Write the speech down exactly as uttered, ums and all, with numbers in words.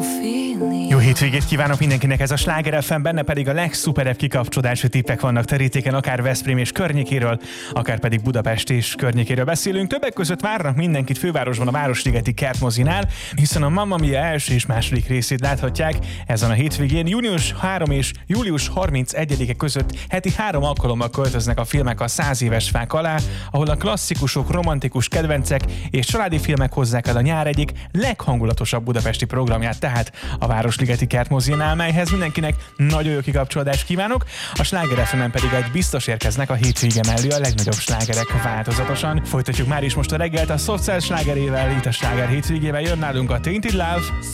Jó hétvégét kívánok mindenkinek, ez a Sláger ef em, benne pedig a legszuperebb kikapcsolódási tippek vannak terítéken, akár Veszprém és környékéről, akár pedig Budapest és környékéről beszélünk. Többek között várnak mindenkit fővárosban a Városligeti Kertmozinál, hiszen a Mamma Mia első és második részét láthatják ezen a hétvégén. június harmadika és július harmincegyedike között heti három alkalommal költöznek a filmek a száz éves fák alá, ahol a klasszikusok, romantikus kedvencek és családi filmek hozzák el a nyár egyik leghangulatosabb budapesti programját, tehát a Városligeti Kertmozinál, melyhez mindenkinek nagyon jó kikapcsolódást kívánok. A Sláger ef emen pedig egy biztos érkeznek a hétvége mellé a legnagyobb slágerek változatosan. Folytatjuk már is most a reggelt a Social slágerével, itt a Sláger hétvégével jön nálunk a Tainted Love.